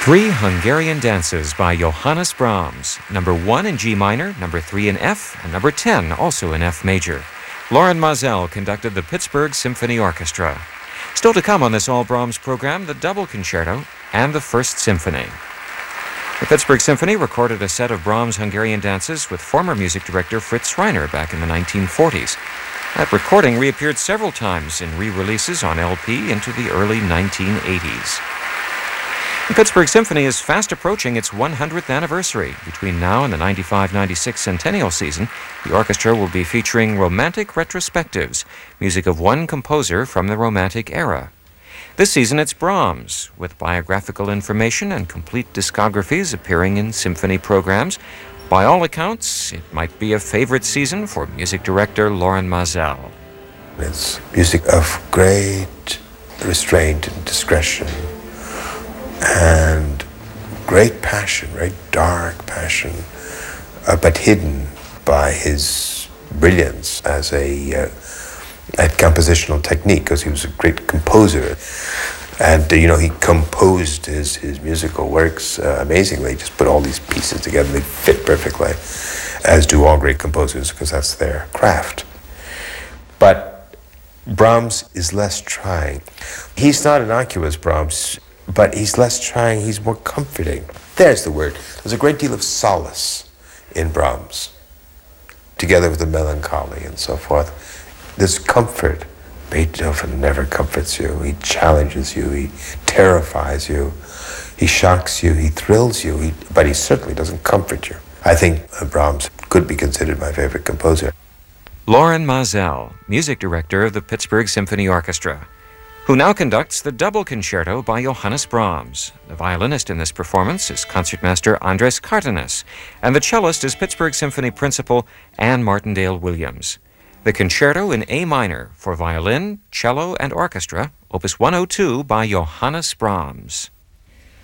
Three Hungarian Dances by Johannes Brahms, number 1 in G minor, number 3 in F, and number 10 also in F major. Loren Maazel conducted the Pittsburgh Symphony Orchestra. Still to come on this all Brahms program, the Double Concerto and the First Symphony. The Pittsburgh Symphony recorded a set of Brahms' Hungarian dances with former music director Fritz Reiner back in the 1940s. That recording reappeared several times in re-releases on LP into the early 1980s. The Pittsburgh Symphony is fast approaching its 100th anniversary. Between now and the 95-96 centennial season, the orchestra will be featuring romantic retrospectives, music of one composer from the Romantic era. This season it's Brahms, with biographical information and complete discographies appearing in symphony programs. By all accounts, it might be a favorite season for music director Loren Maazel. It's music of great restraint and discretion and great passion, very dark passion, but hidden by his brilliance as at compositional technique, because he was a great composer. And, he composed his musical works amazingly. He just put all these pieces together, and they fit perfectly, as do all great composers, because that's their craft. But Brahms is less trying. He's not innocuous, Brahms, but he's less trying, he's more comforting. There's the word. There's a great deal of solace in Brahms, together with the melancholy and so forth. There's comfort. Beethoven never comforts you. He challenges you, he terrifies you, he shocks you, he thrills you, but he certainly doesn't comfort you. I think Brahms could be considered my favorite composer. Loren Maazel, music director of the Pittsburgh Symphony Orchestra, who now conducts the Double Concerto by Johannes Brahms. The violinist in this performance is concertmaster Andres Cardenas, and the cellist is Pittsburgh Symphony principal Anne Martindale Williams. The Concerto in A minor for violin, cello, and orchestra, opus 102 by Johannes Brahms.